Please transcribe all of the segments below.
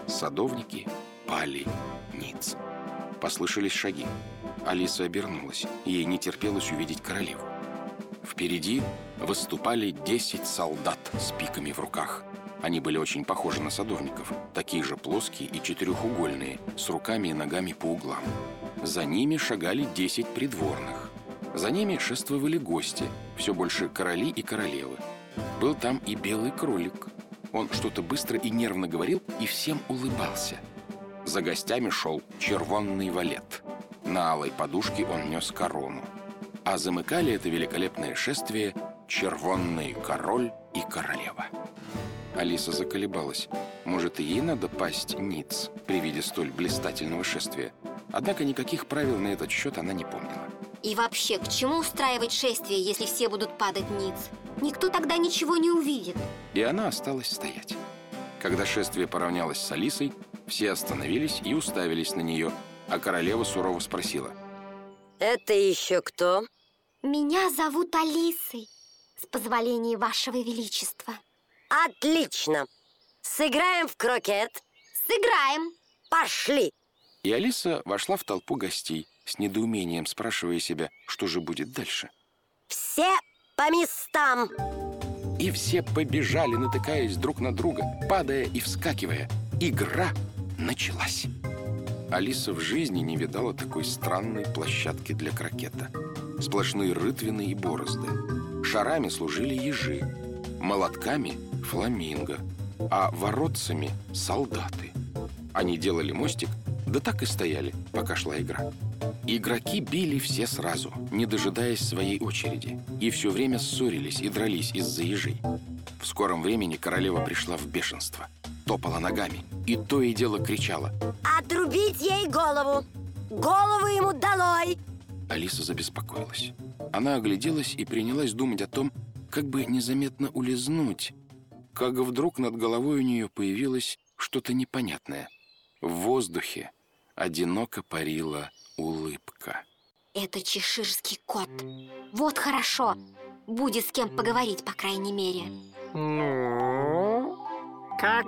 Садовники пали ниц. Послышались шаги. Алиса обернулась. Ей не терпелось увидеть королеву. Впереди выступали 10 солдат с пиками в руках. Они были очень похожи на садовников, такие же плоские и четырехугольные, с руками и ногами по углам. За ними шагали 10 придворных. За ними шествовали гости, все больше короли и королевы. Был там и белый кролик. Он что-то быстро и нервно говорил и всем улыбался. За гостями шел червонный валет. На алой подушке он нес корону. А замыкали это великолепное шествие червонный король и королева. Алиса заколебалась. Может, и ей надо пасть ниц при виде столь блистательного шествия. Однако никаких правил на этот счет она не помнила. И вообще, к чему устраивать шествие, если все будут падать ниц? Никто тогда ничего не увидит. И она осталась стоять. Когда шествие поравнялось с Алисой, все остановились и уставились на нее, а королева сурово спросила: «Это еще кто?» Меня зовут Алисой, с позволения вашего величества. Отлично! Сыграем в крокет? Сыграем! Пошли! И Алиса вошла в толпу гостей, с недоумением спрашивая себя, что же будет дальше. Все по местам! И все побежали, натыкаясь друг на друга, падая и вскакивая. Игра началась. Алиса в жизни не видала такой странной площадки для крокета. Сплошные рытвины и борозды. Шарами служили ежи, молотками – фламинго, а воротцами – солдаты. Они делали мостик, да так и стояли, пока шла игра. Игроки били все сразу, не дожидаясь своей очереди, и все время ссорились и дрались из-за ежей. В скором времени королева пришла в бешенство, топала ногами и то и дело кричала: «Отрубить ей голову! Голову ему долой!» Алиса забеспокоилась. Она огляделась и принялась думать о том, как бы незаметно улизнуть, как вдруг над головой у нее появилось что-то непонятное. В воздухе одиноко парила улыбка. Это чеширский кот. Вот хорошо. Будет с кем поговорить, по крайней мере. Ну, как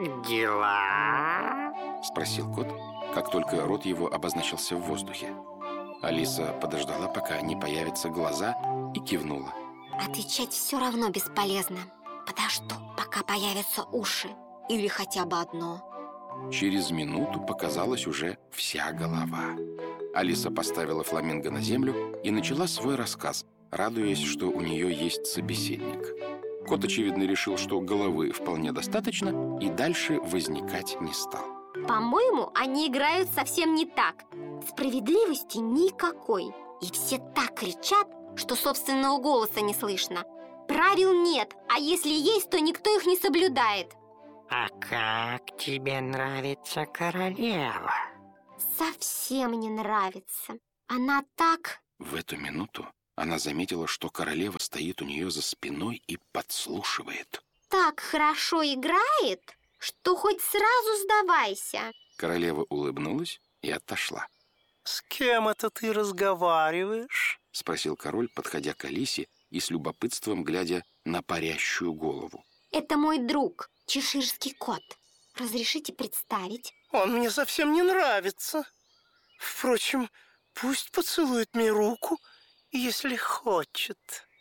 дела? Спросил кот, как только рот его обозначился в воздухе. Алиса подождала, пока не появятся глаза, и кивнула. Отвечать все равно бесполезно. Подожду, пока появятся уши. Или хотя бы одно. Через минуту показалась уже вся голова. Алиса поставила фламинго на землю и начала свой рассказ, радуясь, что у нее есть собеседник. Кот, очевидно, решил, что головы вполне достаточно, и дальше возникать не стал. По-моему, они играют совсем не так. Справедливости никакой. И все так кричат, что собственного голоса не слышно. Правил нет, а если есть, то никто их не соблюдает. А как тебе нравится королева? Совсем не нравится. Она так... В эту минуту она заметила, что королева стоит у нее за спиной и подслушивает. Так хорошо играет, что хоть сразу сдавайся. Королева улыбнулась и отошла. «С кем это ты разговариваешь?» — спросил король, подходя к Алисе и с любопытством глядя на парящую голову. Это мой друг, чеширский кот. Разрешите представить? Он мне совсем не нравится. Впрочем, пусть поцелует мне руку, если хочет.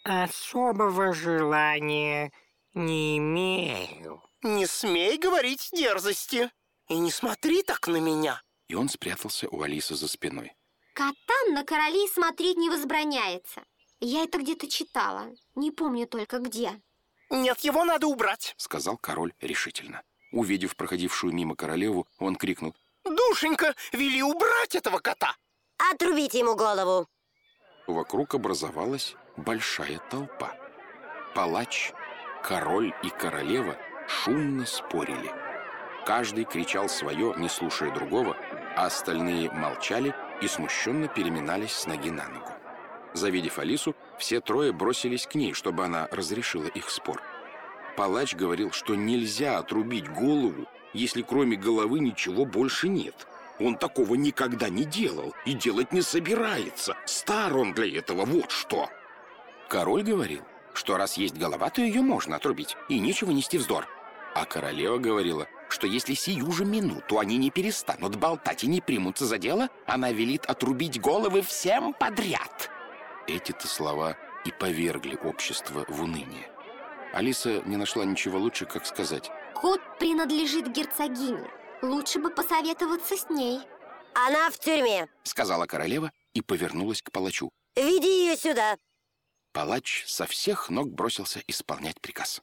Особого желания не имею. Не смей говорить дерзости. И не смотри так на меня. И он спрятался у Алисы за спиной. Котам на королей смотреть не возбраняется. Я это где-то читала. Не помню только где. Нет, его надо убрать, сказал король решительно. Увидев проходившую мимо королеву, он крикнул: Душенька, вели убрать этого кота! Отрубите ему голову! Вокруг образовалась большая толпа. Палач, король и королева шумно спорили. Каждый кричал свое, не слушая другого, а остальные молчали и смущенно переминались с ноги на ногу. Завидев Алису, все трое бросились к ней, чтобы она разрешила их спор. Палач говорил, что нельзя отрубить голову, если кроме головы ничего больше нет. Он такого никогда не делал и делать не собирается. Стар он для этого, вот что. Король говорил, что раз есть голова, то ее можно отрубить, и нечего нести вздор. А королева говорила, что что если сию же минуту они не перестанут болтать и не примутся за дело, она велит отрубить головы всем подряд. Эти-то слова и повергли общество в уныние. Алиса не нашла ничего лучше, как сказать: Кот принадлежит герцогине. Лучше бы посоветоваться с ней. Она в тюрьме. сказала королева и повернулась к палачу. Веди ее сюда. Палач со всех ног бросился исполнять приказ.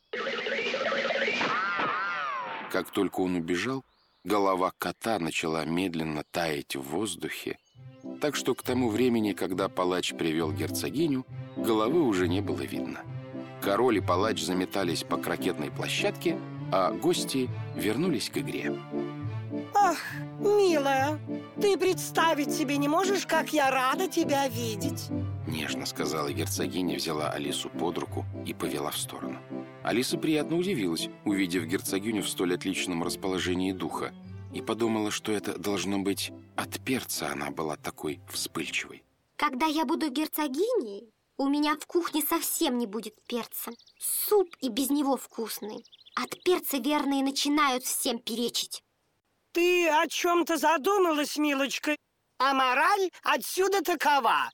Как только он убежал, голова кота начала медленно таять в воздухе, так что к тому времени, когда палач привел герцогиню, головы уже не было видно. Король и палач заметались по крокетной площадке, а гости вернулись к игре. Ах, милая, ты представить себе не можешь, как я рада тебя видеть. Нежно сказала герцогиня, взяла Алису под руку и повела в сторону. Алиса приятно удивилась, увидев герцогиню в столь отличном расположении духа, и подумала, что это должно быть от перца она была такой вспыльчивой. Когда я буду герцогиней, у меня в кухне совсем не будет перца. Суп и без него вкусный. От перца верные начинают всем перечить. Ты о чем-то задумалась, милочка? А мораль отсюда такова.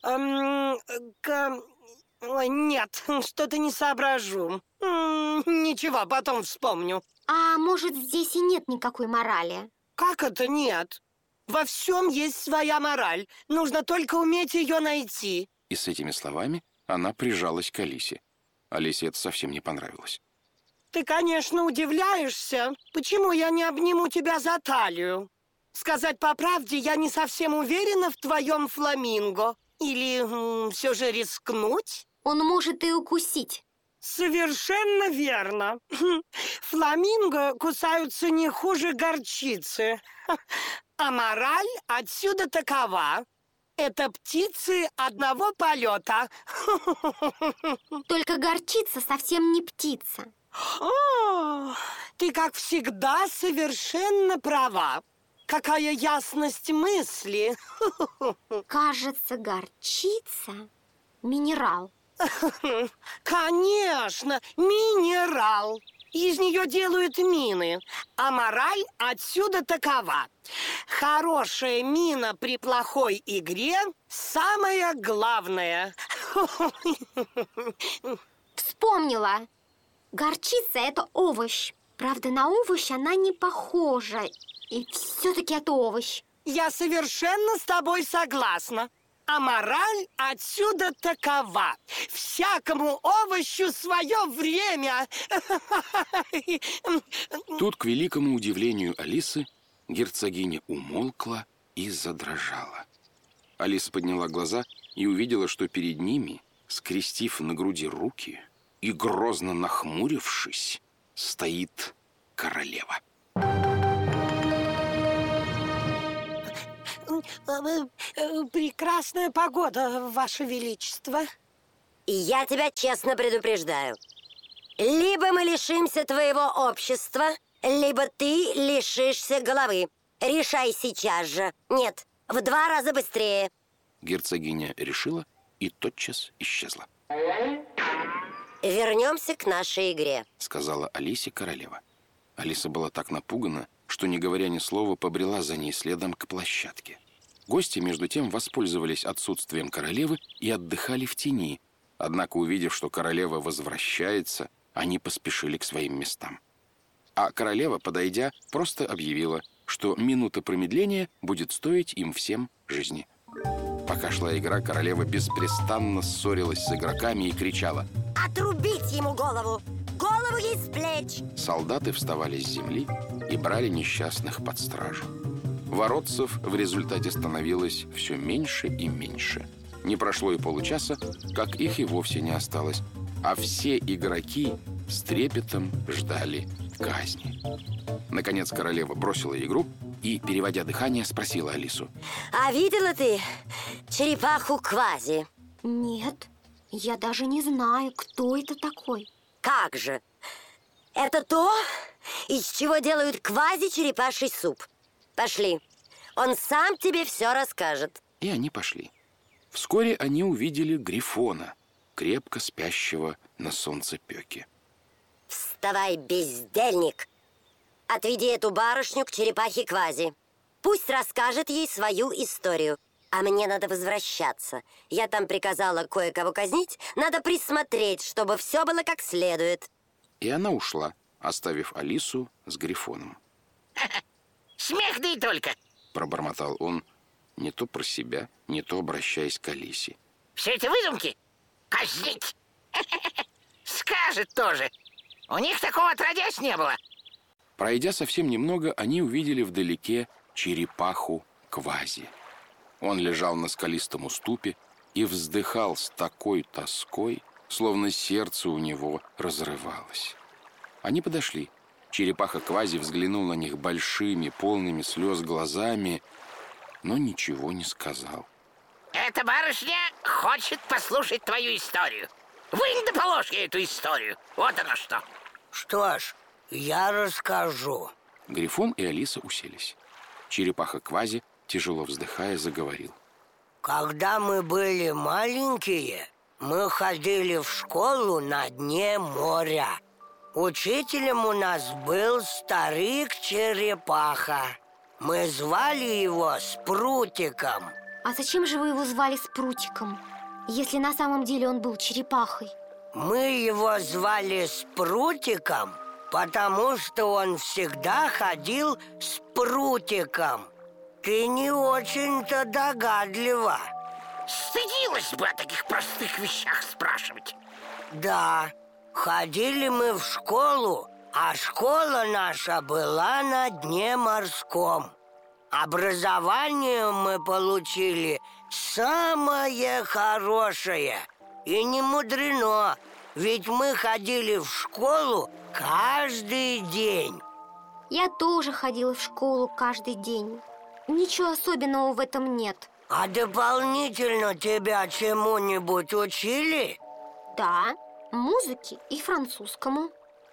Ой, нет, что-то не соображу. Ничего, потом вспомню. А может, здесь и нет никакой морали? Как это нет? Во всем есть своя мораль. Нужно только уметь ее найти. И с этими словами она прижалась к Алисе. Алисе это совсем не понравилось. Ты, конечно, удивляешься, почему я не обниму тебя за талию. Сказать по правде, я не совсем уверена в твоем фламинго. Или все же рискнуть? Он может и укусить. Совершенно верно. Фламинго кусаются не хуже горчицы. А мораль отсюда такова. Это птицы одного полета. Только горчица совсем не птица. О, ты, как всегда, совершенно права. Какая ясность мысли. Кажется, горчица — минерал. Конечно, минерал. Из нее делают мины. А мораль отсюда такова. Хорошая мина при плохой игре – самое главное. Вспомнила. Горчица — это овощ. Правда, на овощ она не похожа. И все-таки это овощ. Я совершенно с тобой согласна. А мораль отсюда такова. Всякому овощу свое время. Тут, к великому удивлению Алисы, герцогиня умолкла и задрожала. Алиса подняла глаза и увидела, что перед ними, скрестив на груди руки и грозно нахмурившись, стоит королева. Прекрасная погода, Ваше Величество. И я тебя честно предупреждаю. Либо мы лишимся твоего общества, либо ты лишишься головы. Решай сейчас же. Нет, в 2 раза быстрее. Герцогиня решила и тотчас исчезла. Вернемся к нашей игре, сказала Алисе королева. Алиса была так напугана, что, не говоря ни слова, побрела за ней следом к площадке. Гости, между тем, воспользовались отсутствием королевы и отдыхали в тени. Однако, увидев, что королева возвращается, они поспешили к своим местам. А королева, подойдя, просто объявила, что минута промедления будет стоить им всем жизни. Пока шла игра, королева беспрестанно ссорилась с игроками и кричала: отрубить ему голову! Голову ей с плеч! Солдаты вставали с земли и брали несчастных под стражу. Воротцев в результате становилось все меньше и меньше. Не прошло и получаса, как их и вовсе не осталось, а все игроки с трепетом ждали казни. Наконец королева бросила игру и, переводя дыхание, спросила Алису: А видела ты черепаху Квази? Нет, я даже не знаю, кто это такой. Как же? Это то, из чего делают квази-черепаший суп. Пошли, он сам тебе все расскажет. И они пошли. Вскоре они увидели Грифона, крепко спящего на солнцепёке. Вставай, бездельник! отведи эту барышню к черепахе Квази. Пусть расскажет ей свою историю. А мне надо возвращаться. Я там приказала кое-кого казнить. Надо присмотреть, чтобы все было как следует. И она ушла, оставив Алису с Грифоном. Смех да и только. Пробормотал он, не то про себя, не то обращаясь к Алисе. Все это выдумки? Казнить. Скажет тоже. У них такого отродясь не было. Пройдя совсем немного, они увидели вдалеке черепаху Квази. Он лежал на скалистом уступе и вздыхал с такой тоской, словно сердце у него разрывалось. Они подошли. Черепаха Квази взглянул на них большими, полными слез глазами, но ничего не сказал. Эта барышня хочет послушать твою историю. Вынь да положь ей эту историю. Вот оно что. Что ж, я расскажу. Грифон и Алиса уселись. Черепаха Квази, тяжело вздыхая, заговорил. Когда мы были маленькие, мы ходили в школу на дне моря. Учителем у нас был старик-черепаха. Мы звали его Спрутиком. А зачем же вы его звали Спрутиком, если на самом деле он был черепахой? Мы его звали Спрутиком, потому что он всегда ходил с прутиком. Ты не очень-то догадлива. Стыдилась бы о таких простых вещах спрашивать. Да, ходили мы в школу, а школа наша была на дне морском. Образование мы получили самое хорошее. И не мудрено, ведь мы ходили в школу каждый день. Я тоже ходила в школу каждый день. Ничего особенного в этом нет. А дополнительно тебя чему-нибудь учили? Да, музыке и французскому.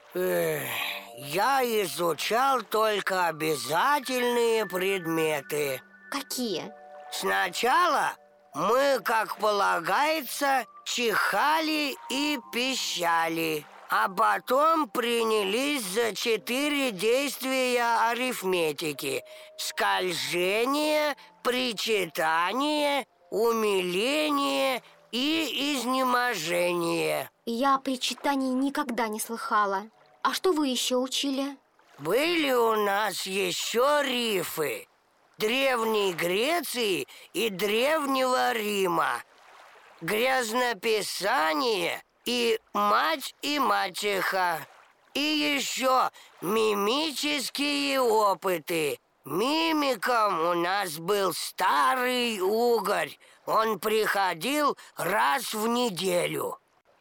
Я изучал только обязательные предметы. Какие? Сначала мы, как полагается, чихали и пищали, а потом принялись за 4 действия арифметики: скольжение, причитание, умиление и изнеможение. Я о причитании никогда не слыхала. А что вы еще учили? Были у нас еще рифы Древней Греции и Древнего Рима, грязнописание и мать и мачеха, и еще мимические опыты. Мимиком у нас был старый угорь. Он приходил раз в неделю.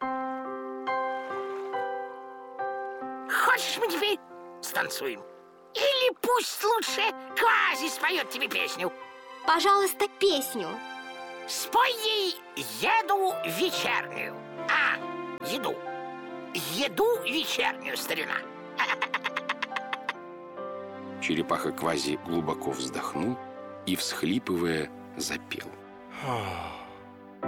Хочешь, мы теперь станцуем? Или пусть лучше Квази споет тебе песню. Пожалуйста, песню. Спой ей еду вечернюю. Еду. Еду вечернюю, старина. Черепаха Квази глубоко вздохнул и, всхлипывая, запел.